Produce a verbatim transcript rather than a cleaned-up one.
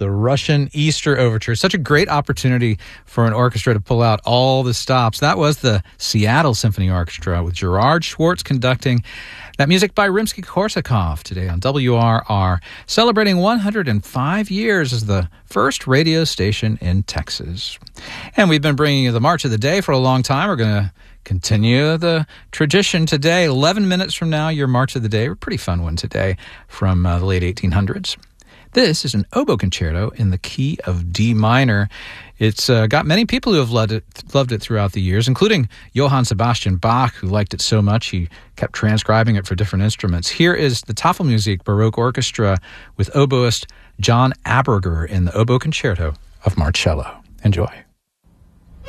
the Russian Easter Overture. Such a great opportunity for an orchestra to pull out all the stops. That was the Seattle Symphony Orchestra with Gerard Schwartz conducting. That music by Rimsky-Korsakov today on W R R, celebrating one hundred five years as the first radio station in Texas. And we've been bringing you the March of the Day for a long time. We're going to continue the tradition today. eleven minutes from now, your March of the Day. A pretty fun one today from uh, the late eighteen hundreds. This is an oboe concerto in the key of D minor. It's uh, got many people who have loved it, loved it throughout the years, including Johann Sebastian Bach, who liked it so much he kept transcribing it for different instruments. Here is the Tafelmusik Baroque Orchestra with oboist John Aberger in the Oboe Concerto of Marcello. Enjoy.